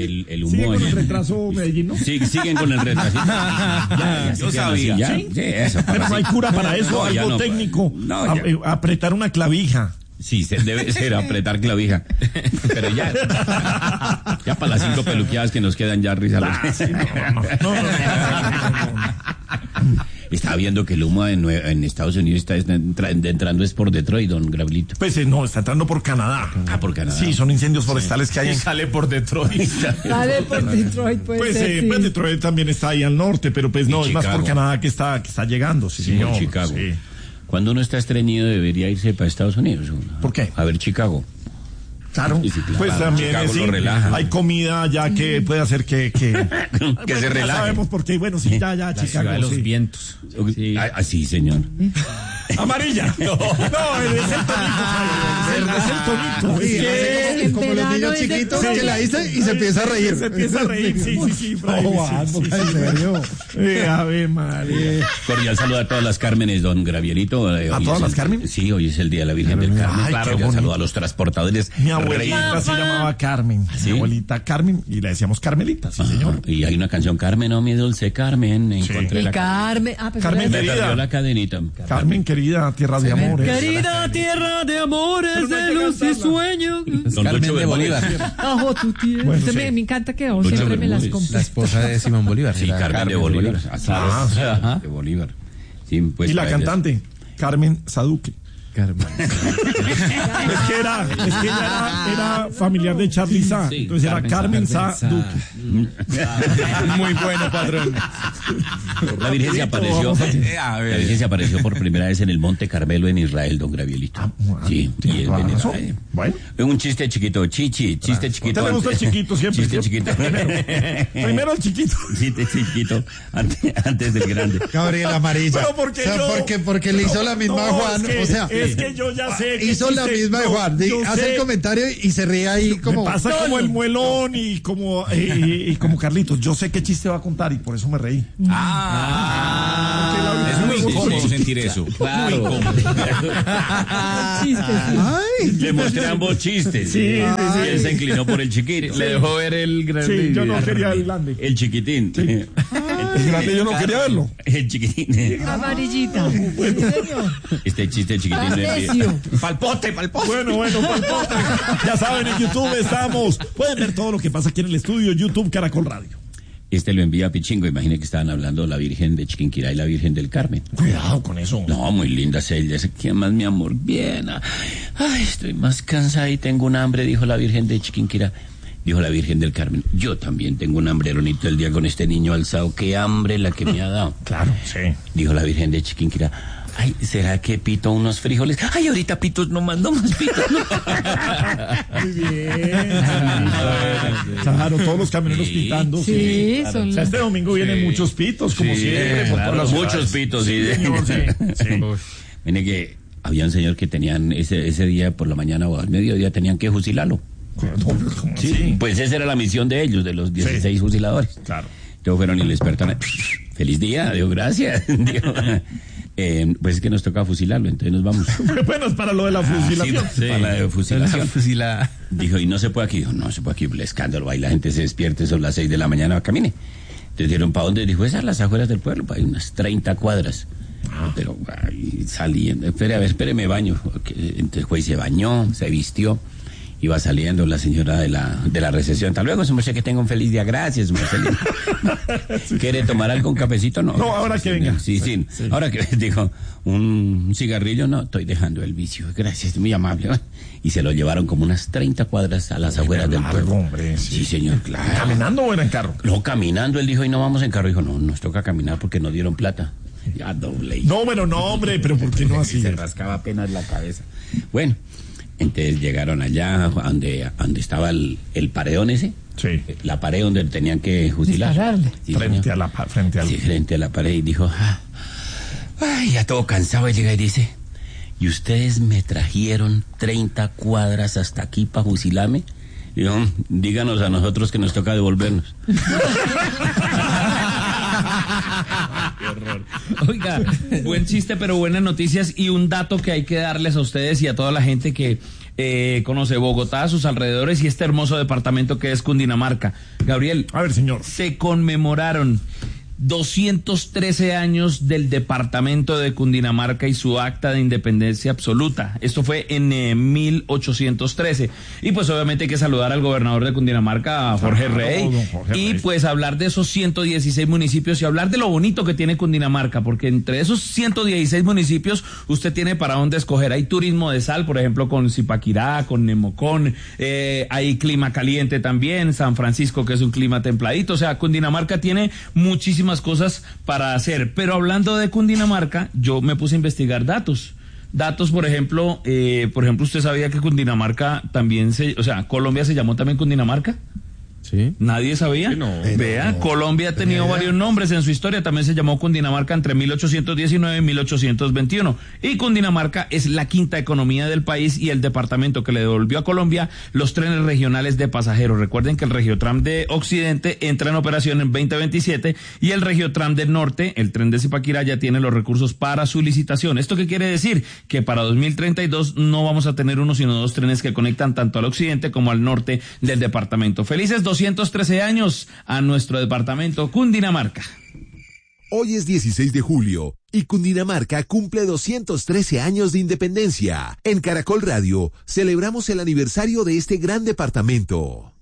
el humo. ¿Sigue con el retraso Medellín, no? Sí, siguen con el retraso. Yo sabía. Ya, ¿Sí? eso. Pero no hay cura para eso, No, ya algo no, técnico. no, ya. Apretar una clavija. Sí, debe ser apretar clavija. Pero ya para las 5 peluqueadas que nos quedan ya risa. No. Estaba viendo que el humo en Estados Unidos está entrando es por Detroit, don Gabrielito. Pues no, está entrando por Canadá. Por Canadá. Sí, son incendios forestales que hay en... Sale por Detroit. Sale por Detroit, Pues Detroit también está ahí al norte, pero pues no, es más por Canadá que está llegando. Sí, sí, señor. Chicago. Sí. Cuando uno está estreñido debería irse para Estados Unidos. ¿Por qué? A ver Chicago. Claro, Sí, claro. pues también Chicago sí, lo relaja. hay comida ya que puede hacer que Que se relaje. Sabemos por qué, bueno, sí, ya, La Chicago. ciudad de los Sí. vientos. Sí. Sí, señor. Amarilla. No, es el tonito, Fabio. Es el tonito. Sí, En como los verano niños es de chiquitos puro que la dice y se empieza a reír. Se empieza a reír, sí, Fray. En serio. A ver, María. Cordial saludo a todas las Cármenes, don Gravierito. ¿A todas las Carmen? Sí, hoy es el Día de la Virgen del Carmen. Ay, Claro, qué cordial bonito. saludo a los transportadores. Mi abuelita se llamaba Carmen. ¿Sí? Mi abuelita Carmen, y le decíamos Carmelita, sí, señor. Y hay una canción, Carmen, oh mi dulce Carmen. Encontré Y la Carmen, Carmen pues Me querida. perdió la cadenita. Carmen querida, tierra de amores. querida tierra de amores, de luz y sueño. Don Carmen Lucho de Bermúdez. Bolívar. Bajo tu tierra. Bueno, Usted sí. me encanta que Lucho siempre me las Bermúdez. compre. La esposa de Simón Bolívar. Sí, era Carmen de Bolívar. Ah, De Bolívar. Sí, pues, Y la para cantante, Carmen Saduque. Carmen. Es que ella era familiar de Charly Sa, Sí, entonces era Carmen Saduque. Muy bueno, patrón. La Virgen se apareció. La Virgen se apareció por primera vez en el Monte Carmelo en Israel, don Gravielito. Sí, y tiene es toda la en razón. Israel. Bueno. Un chiste chiquito, chiste chiquito. ¿Te le gusta el chiquito siempre? Chiste chiquito. Primero el chiquito. Chiste chiquito antes del grande. Gabriel Amarilla. Pero porque o sea, yo... porque le hizo la misma a Juan. Es que, o sea, es que yo ya sé que hizo la chiste- misma de no, Juan. yo Hace sé. el comentario y se ríe ahí como. Me pasa como el muelón y como Carlitos. Yo sé qué chiste va a contar y por eso me reí. Es muy incómodo sentir eso. Claro. Chiste, sí. Ay, Le mostré ambos chistes. Sí. Y él se inclinó por el chiquito. Le dejó ver el grande. Sí, yo no quería el grande. El chiquitín. El grande yo no quería verlo. El chiquitín. Amarillita. Sí, señor. Este chiste chiquitín. Necio. Palpote. Bueno, palpote. Ya saben, en YouTube estamos. Pueden ver todo lo que pasa aquí en el estudio, YouTube Caracol Radio. Este lo envía a Pichingo. Imagine que estaban hablando de la Virgen de Chiquinquirá y la Virgen del Carmen. Cuidado con eso. No, muy lindas ellas. ¿Quién más, mi amor? Bien. Ay, estoy más cansada y tengo un hambre, dijo la Virgen de Chiquinquirá. Dijo la Virgen del Carmen. Yo también tengo un hambre, Ronito, el día con este niño alzado. Qué hambre la que me ha dado. Claro, sí. Dijo la Virgen de Chiquinquirá. Ay, ¿será que pito unos frijoles? Ay, ahorita pitos no más pitos. No. Muy bien. Claro, todos los camioneros pitando. Sí, Claro. son O sea, este domingo vienen muchos pitos, como siempre. Por todas las Muchos ciudades. pitos, sí. Señor, sí. Mire que había un señor que tenían ese día por la mañana o al mediodía tenían que fusilarlo. ¿Cómo Sí, así? pues esa era la misión de ellos, de los 16 fusiladores. Claro. Entonces fueron y le despertaron. Feliz día, Dios, gracias. Digo, pues es que nos toca fusilarlo, entonces nos vamos. Bueno, es para lo de la fusilación. Para la de fusilación. Fusilada. Dijo, y no se puede aquí. Dijo, no se puede aquí, el escándalo. Ahí la gente se despierte, son las 6 de la mañana, camine. Entonces dijeron, ¿para dónde? Dijo, esas las afueras del pueblo, para unas 30 cuadras. Pero ahí saliendo, espere, me baño. Entonces fue y se bañó, se vistió. Iba saliendo la señora de la recepción. Hasta luego, su merced, que tenga un feliz día. Gracias, Marcelino. ¿Quiere tomar algo, un cafecito? No. No, ahora que venga. Sí. Ahora que dijo, un cigarrillo, no, estoy dejando el vicio. Gracias, muy amable. Y se lo llevaron como unas 30 cuadras a las afueras del pueblo. Hombre, Sí, señor, claro. ¿Caminando o era en carro? No, caminando, él dijo, y no vamos en carro. Dijo, no, nos toca caminar porque nos dieron plata. Ya doble. No, hombre, pero ¿por qué no así? Se rascaba apenas la cabeza. Bueno, entonces llegaron allá donde estaba el paredón ese. Sí. La pared donde tenían que fusilar. Dispararle. Sí, Frente señor. Frente a la pared. Y dijo, ay, ya todo cansado. Y llega y dice, ¿y ustedes me trajeron 30 cuadras hasta aquí para fusilarme? Dijo, díganos a nosotros que nos toca devolvernos. Oiga, buen chiste, pero buenas noticias y un dato que hay que darles a ustedes y a toda la gente que conoce Bogotá, a sus alrededores y este hermoso departamento que es Cundinamarca. Gabriel, A ver, señor. se conmemoraron 213 años del departamento de Cundinamarca y su acta de independencia absoluta. Esto fue en 1813. Y pues obviamente hay que saludar al gobernador de Cundinamarca, a Jorge Rey. don Jorge Y Rey. pues hablar de esos 116 municipios y hablar de lo bonito que tiene Cundinamarca, porque entre esos 116 municipios usted tiene para dónde escoger. Hay turismo de sal, por ejemplo, con Zipaquirá, con Nemocón, hay clima caliente también, San Francisco, que es un clima templadito. O sea, Cundinamarca tiene muchísimas cosas para hacer. Pero hablando de Cundinamarca, yo me puse a investigar datos. Datos, por ejemplo, ¿usted sabía que Cundinamarca también Colombia se llamó también Cundinamarca? Sí. ¿Nadie sabía? Vea, Colombia ha tenido varios nombres en su historia, también se llamó Cundinamarca entre 1819 y 1821, y Cundinamarca es la quinta economía del país y el departamento que le devolvió a Colombia los trenes regionales de pasajeros. Recuerden que el Regiotram de Occidente entra en operación en 2027 y el Regiotram del Norte, el tren de Zipaquirá, ya tiene los recursos para su licitación. ¿Esto qué quiere decir? Que para 2032 no vamos a tener uno sino dos trenes que conectan tanto al occidente como al norte del departamento. Felices 213 años a nuestro departamento Cundinamarca. Hoy es 16 de julio y Cundinamarca cumple 213 años de independencia. En Caracol Radio celebramos el aniversario de este gran departamento.